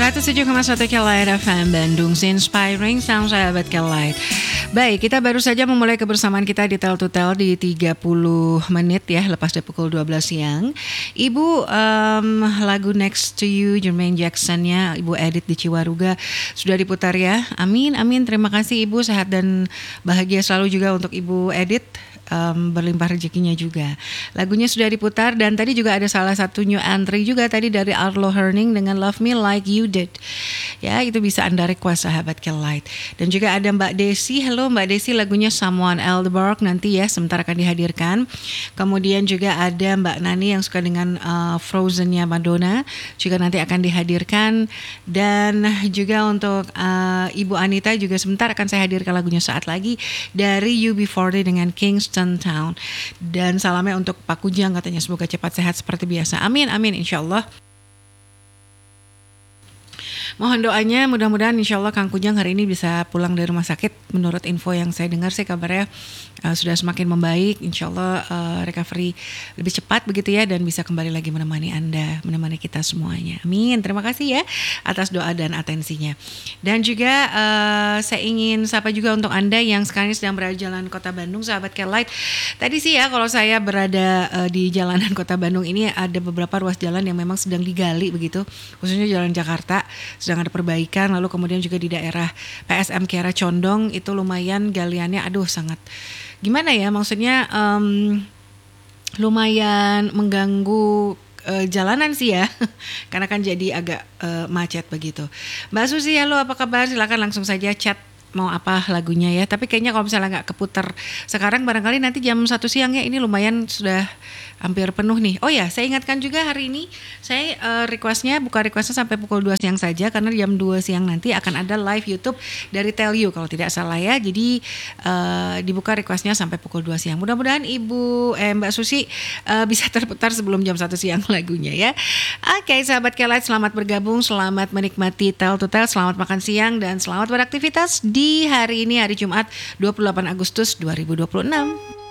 107,1 Kelight FM Bandung, Inspiring Sound sahabat Kelight. Baik, kita baru saja memulai kebersamaan kita di Tell to Tell di 30 menit ya, lepas dari pukul 12 siang. Ibu, lagu Next to You Jermaine Jackson-nya Ibu edit di Ciwaruga sudah diputar ya. Amin, amin. Terima kasih Ibu, sehat dan bahagia selalu juga untuk Ibu edit. Berlimpah rezekinya juga. Lagunya sudah diputar dan tadi juga ada salah satu new entry juga tadi dari Arlo Herning dengan Love Me Like You Did. Ya, itu bisa Anda request sahabat Kelight. Dan juga ada Mbak Desi. Halo Mbak Desi, lagunya Someone Eldeberg nanti ya sebentar akan dihadirkan. Kemudian juga ada Mbak Nani yang suka dengan Frozen-nya Madonna juga nanti akan dihadirkan. Dan juga untuk Ibu Anita juga sebentar akan saya hadirkan lagunya saat lagi dari UB40 dengan Kingston Town. Dan salamnya untuk Pak Kujang, katanya semoga cepat sehat seperti biasa. Amin, amin, insya Allah. Mohon doanya, mudah-mudahan insya Allah Kang Kujang hari ini bisa pulang dari rumah sakit. Menurut info yang saya dengar sih kabarnya sudah semakin membaik. Insya Allah recovery lebih cepat begitu ya, dan bisa kembali lagi menemani Anda, menemani kita semuanya. Amin, terima kasih ya atas doa dan atensinya. Dan juga saya ingin sapa juga untuk Anda yang sekarang ini sedang berada di jalan kota Bandung, sahabat Kelight. Tadi sih ya kalau saya berada di jalanan kota Bandung ini ada beberapa ruas jalan yang memang sedang digali begitu, khususnya jalan Jakarta sedang ada perbaikan. Lalu kemudian juga di daerah PSM Kiara Condong itu lumayan galiannya aduh sangat gimana ya, maksudnya lumayan mengganggu jalanan sih ya karena kan jadi agak macet begitu. Mbak Susi, halo apa kabar, silakan langsung saja chat mau apa lagunya ya. Tapi kayaknya kalau misalnya nggak keputar sekarang barangkali nanti jam 1 siang ya, ini lumayan sudah hampir penuh nih. Oh ya, saya ingatkan juga hari ini saya buka requestnya sampai pukul 2 siang saja, karena jam 2 siang nanti akan ada live YouTube dari Tell You kalau tidak salah ya. Jadi dibuka requestnya sampai pukul 2 siang. Mudah-mudahan Mbak Susi bisa terputar sebelum jam 1 siang lagunya ya. Oke, sahabat Kelight, selamat bergabung, selamat menikmati Tell to Tell, selamat makan siang dan selamat beraktivitas di hari ini, hari Jumat 28 Agustus 2026.